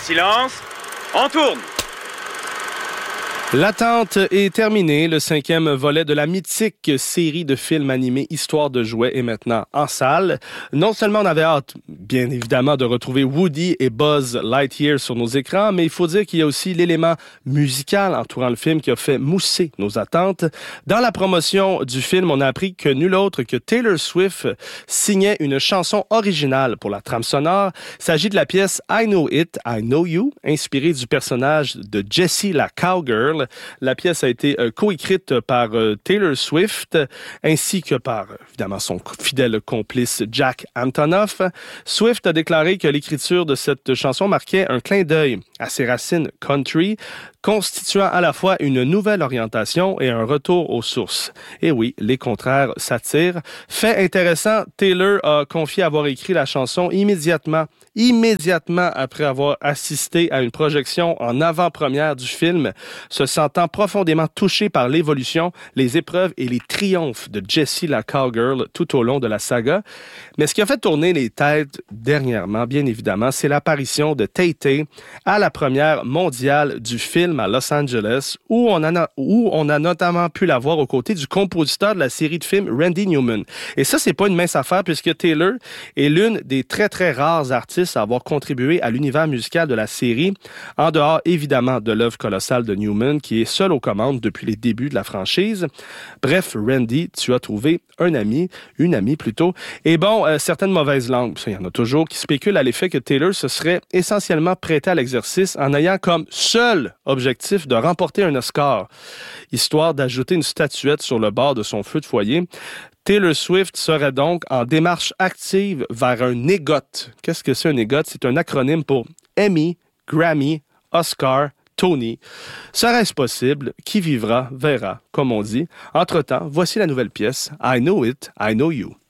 Silence, on tourne. L'attente est terminée. Le 5e volet de la mythique série de films animés Histoire de jouets est maintenant en salle. Non seulement on avait hâte, bien évidemment, de retrouver Woody et Buzz Lightyear sur nos écrans, mais il faut dire qu'il y a aussi l'élément musical entourant le film qui a fait mousser nos attentes. Dans la promotion du film, on a appris que nul autre que Taylor Swift signait une chanson originale pour la trame sonore. Il s'agit de la pièce I Know It, I Know You, inspirée du personnage de Jessie la Cowgirl. La pièce a été coécrite par Taylor Swift ainsi que par, évidemment, son fidèle complice Jack Antonoff. Swift a déclaré que l'écriture de cette chanson marquait un clin d'œil à ses racines country, constituant à la fois une nouvelle orientation et un retour aux sources. Et oui, les contraires s'attirent. Fait intéressant, Taylor a confié avoir écrit la chanson immédiatement après avoir assisté à une projection en avant-première du film, se sentant profondément touché par l'évolution, les épreuves et les triomphes de Jessie la Cowgirl tout au long de la saga. Mais ce qui a fait tourner les têtes dernièrement, bien évidemment, c'est l'apparition de Tay-Tay à la première mondiale du film à Los Angeles, où on a notamment pu la voir aux côtés du compositeur de la série de films Randy Newman. Et ça, c'est pas une mince affaire puisque Taylor est l'une des très, très rares artistes à avoir contribué à l'univers musical de la série, en dehors évidemment de l'œuvre colossale de Newman, qui est seul aux commandes depuis les débuts de la franchise. Bref, Randy, tu as trouvé une amie plutôt. Et bon, certaines mauvaises langues, ça, il y en a toujours, qui spéculent à l'effet que Taylor se serait essentiellement prêté à l'exercice en ayant comme seul objectif de remporter un Oscar, histoire d'ajouter une statuette sur le bord de son feu de foyer. Taylor Swift serait donc en démarche active vers un EGOT. Qu'est-ce que c'est un EGOT? C'est un acronyme pour Emmy, Grammy, Oscar, Tony. Serait-ce possible? Qui vivra, verra, comme on dit. Entre-temps, voici la nouvelle pièce I Know It, I Know You.